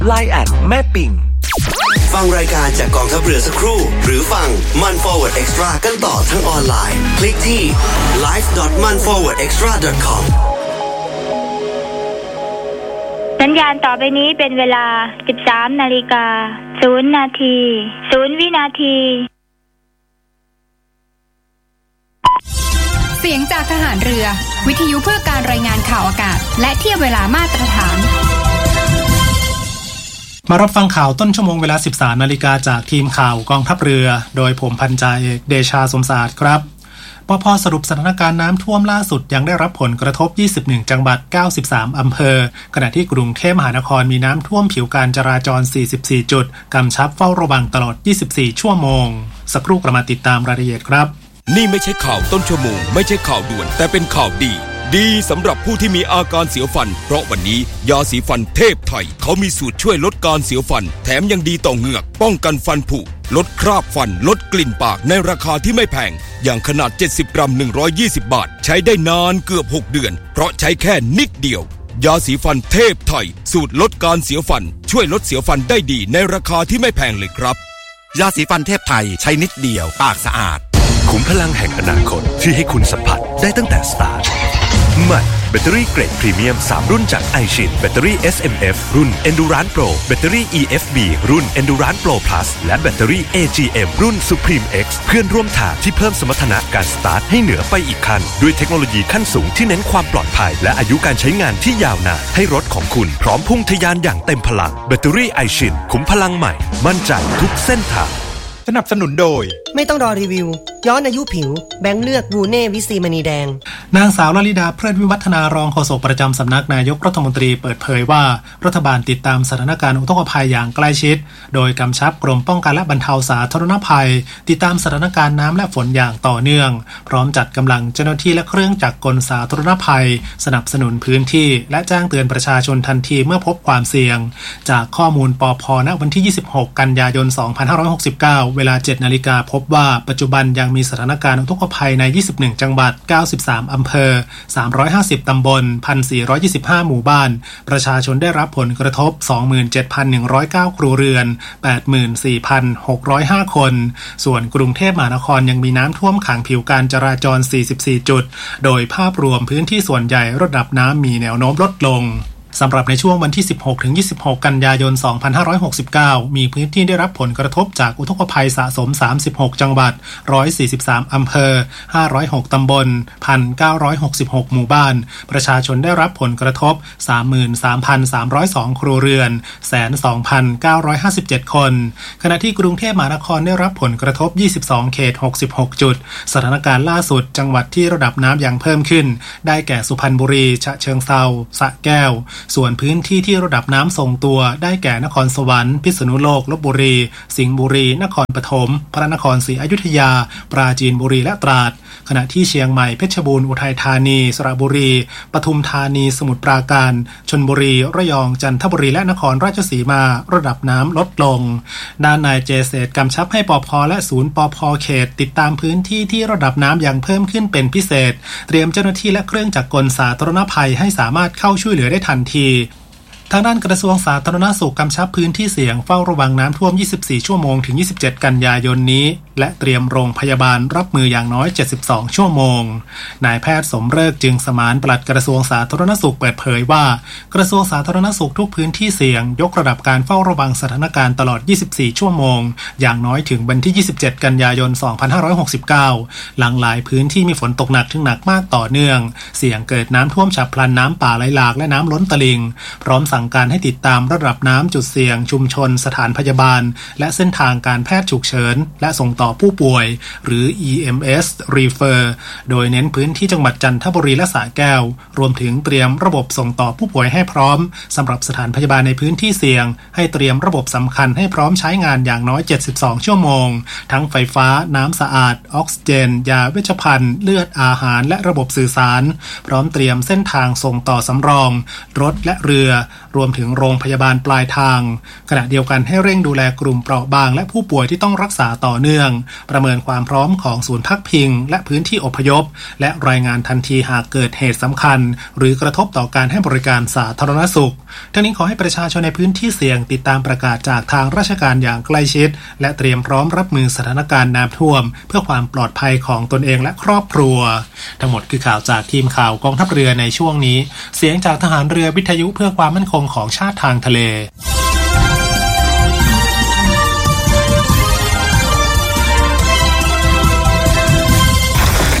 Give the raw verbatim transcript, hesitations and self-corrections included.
ไลน์ แอท แม่ปิ่งฟังรายการจากกองทัพเรือสักครู่หรือฟังมัน Forward Extra กันต่อทั้งออนไลน์คลิกที่ ไลฟ์ ดอท มัน ฟอร์เวิร์ด เอ็กซ์ตร้า ดอท คอมสัญญาณต่อไปนี้เป็นเวลา สิบสามนาฬิกาศูนย์นาทีศูนย์วินาทีเสียงจากทหารเรือวิทยุเพื่อการรายงานข่าวอากาศและเทียบเวลามาตรฐานมารับฟังข่าวต้นชั่วโมงเวลา สิบสามนาฬิกาจากทีมข่าวกองทัพเรือโดยผมพันจ่าเอกเดชาสมศาสตร์ครับปภ.สรุปสถานการณ์น้ำท่วมล่าสุดยังได้รับผลกระทบยี่สิบเอ็ดจังหวัดเก้าสิบสามอำเภอขณะที่กรุงเทพมหานครมีน้ำท่วมผิวการจราจรสี่สิบสี่จุดกำชับเฝ้าระวังตลอดยี่สิบสี่ชั่วโมงสักครู่กลับมาติดตามรายละเอียดครับนี่ไม่ใช่ข่าวต้นชั่วโมงไม่ใช่ข่าวด่วนแต่เป็นข่าวดีดีสำหรับผู้ที่มีอาการเสียวฟันเพราะวันนี้ยาสีฟันเทพไทยเขามีสูตรช่วยลดการเสียวฟันแถมยังดีต่อเหงือกป้องกันฟันผุลดคราบฟันลดกลิ่นปากในราคาที่ไม่แพงอย่างขนาดเจ็ดสิบกรัมหนึ่งร้อยยี่สิบบาทใช้ได้นานเกือบหกเดือนเพราะใช้แค่นิดเดียวยาสีฟันเทพไทยสูตรลดการเสียวฟันช่วยลดเสียวฟันได้ดีในราคาที่ไม่แพงเลยครับยาสีฟันเทพไทยใช้นิดเดียวปากสะอาดขุมพลังแห่งอนาคตที่ให้คุณสัมผัสได้ตั้งแต่สตาร์ทใหม่แบตเตอรี่เกรดพรีเมียมสามรุ่นจากไอชินแบตเตอรี่ เอส เอ็ม เอฟ รุ่น Endurance Pro แบตเตอรี่ อี เอฟ บี รุ่น Endurance Pro Plus และแบตเตอรี่ เอ จี เอ็ม รุ่น Supreme X เพื่อนร่วมทางที่เพิ่มสมรรถนะการสตาร์ทให้เหนือไปอีกขั้นด้วยเทคโนโลยีขั้นสูงที่เน้นความปลอดภัยและอายุการใช้งานที่ยาวนานให้รถของคุณพร้อมพุ่งทะยานอย่างเต็มพลังแบตเตอรี่ไอชินขุมพลังใหม่มั่นใจทุกเส้นทางสนับสนุนโดยไม่ต้องรอรีวิวย้อนอายุผิวแบงค์เลือกบูเน่วิซีมณีแดงนางสาวลลิดาเพลิดวิวัฒนารองโฆษกประจำสำนักนายกรัฐมนตรีเปิดเผยว่ารัฐบาลติดตามสถานการณ์อุทกภัยอย่างใกล้ชิดโดยกำชับกรมป้องกันและบรรเทาสาธารณภัยติดตามสถานการณ์น้ำและฝนอย่างต่อเนื่องพร้อมจัดกำลังเจ้าหน้าที่และเครื่องจักรกลสาธารณภัยสนับสนุนพื้นที่และแจ้งเตือนประชาชนทันทีเมื่อพบความเสี่ยงจากข้อมูลปภ.ณวันที่ยี่สิบหกกันยายนสองพันห้าร้อยหกสิบเก้าเวลา เจ็ดนาฬิกาพบว่าปัจจุบันยังมีสถานการณ์อุทกภัยในยี่สิบเอ็ดจังหวัดเก้าสิบสามอำเภอสามร้อยห้าสิบตำบล หนึ่งพันสี่ร้อยยี่สิบห้า หมู่บ้านประชาชนได้รับผลกระทบ สองหมื่นเจ็ดพันหนึ่งร้อยเก้า ครัวเรือน แปดหมื่นสี่พันหกร้อยห้า คนส่วนกรุงเทพมหานครยังมีน้ำท่วมขังผิวการจราจรสี่สิบสี่จุดโดยภาพรวมพื้นที่ส่วนใหญ่ระดับน้ำมีแนวโน้มลดลงสำหรับในช่วงวันที่ สิบหกถึงยี่สิบหก กันยายน สองพันห้าร้อยหกสิบเก้า มีพื้นที่ได้รับผลกระทบจากอุทกภัยสะสม สามสิบหก จังหวัด หนึ่งร้อยสี่สิบสาม อำเภอ ห้าร้อยหก ตำบล หนึ่งพันเก้าร้อยหกสิบหก หมู่บ้านประชาชนได้รับผลกระทบ สามหมื่นสามพันสามร้อยสอง ครัวเรือน หนึ่งแสนสองพันเก้าร้อยห้าสิบเจ็ด คนขณะที่กรุงเทพมหานครได้รับผลกระทบ ยี่สิบสอง เขต หกสิบหก จุดสถานการณ์ล่าสุดจังหวัดที่ระดับน้ำยังเพิ่มขึ้นได้แก่สุพรรณบุรีฉะเชิงเทราสระแก้วส่วนพื้นที่ที่ระดับน้ำทรงตัวได้แก่นครสวรรค์พิษณุโลกลพบุรีสิงห์บุรีนครปฐมพระนครศรีอยุธยาปราจีนบุรีและตราดขณะที่เชียงใหม่เพชรบูรณ์อุทัยธานีสระบุรีปทุมธานีสมุทรปราการชลบุรีระยองจันทบุรีและนครราชสีมาระดับน้ำลดลงด้านนายเจเศษกำชับให้ปภ.และศูนย์ปภ.เขตติดตามพื้นที่ที่ระดับน้ำยังเพิ่มขึ้นเป็นพิเศษเตรียมเจ้าหน้าที่และเครื่องจักรกลสาธารณภัยให้สามารถเข้าช่วยเหลือได้ทันทีทางด้านกระทรวงสาธารณสุขกำชับพื้นที่เสี่ยงเฝ้าระวังน้ำท่วมยี่สิบสี่ชั่วโมงถึงยี่สิบเจ็ดกันยายนนี้และเตรียมโรงพยาบาลรับมืออย่างน้อยเจ็ดสิบสองชั่วโมงนายแพทย์สมฤกษ์จึงสมานปลัดกระทรวงสาธารณสุขเปิดเผยว่ากระทรวงสาธารณสุขทุกพื้นที่เสี่ยงยกระดับการเฝ้าระวังสถานการณ์ตลอดยี่สิบสี่ชั่วโมงอย่างน้อยถึงวันที่ยี่สิบเจ็ดกันยายนสองพันห้าร้อยหกสิบเก้าหลังหลายพื้นที่มีฝนตกหนักถึงหนักมากต่อเนื่องเสี่ยงเกิดน้ำท่วมฉับพลันน้ำป่าไหลหลากและน้ำล้นตลิ่งพร้อมสั่งการให้ติดตามระดับน้ำจุดเสี่ยงชุมชนสถานพยาบาลและเส้นทางการแพทย์ฉุกเฉินและส่งต่อผู้ป่วยหรือ อี เอ็ม เอส Refer โดยเน้นพื้นที่จังหวัดจันทบุรีและสระแก้วรวมถึงเตรียมระบบส่งต่อผู้ป่วยให้พร้อมสำหรับสถานพยาบาลในพื้นที่เสี่ยงให้เตรียมระบบสำคัญให้พร้อมใช้งานอย่างน้อยเจ็ดสิบสองชั่วโมงทั้งไฟฟ้าน้ำสะอาดออกซิเจนยาเวชภัณฑ์เลือดอาหารและระบบสื่อสารพร้อมเตรียมเส้นทางส่งต่อสำรองรถและเรือรวมถึงโรงพยาบาลปลายทางขณะเดียวกันให้เร่งดูแลกลุ่มเปราะบางและผู้ป่วยที่ต้องรักษาต่อเนื่องประเมินความพร้อมของศูนย์พักพิงและพื้นที่อพยพและรายงานทันทีหากเกิดเหตุสำคัญหรือกระทบต่อการให้บริการสาธารณสุขทั้งนี้ขอให้ประชาชนในพื้นที่เสี่ยงติดตามประกาศจากทางราชการอย่างใกล้ชิดและเตรียมพร้อมรับมือสถานการณ์น้ำท่วมเพื่อความปลอดภัยของตนเองและครอบครัวทั้งหมดคือข่าวจากทีมข่าวกองทัพเรือในช่วงนี้เสียงจากทหารเรือวิทยุเพื่อความมั่นคงของชาติทางทะเล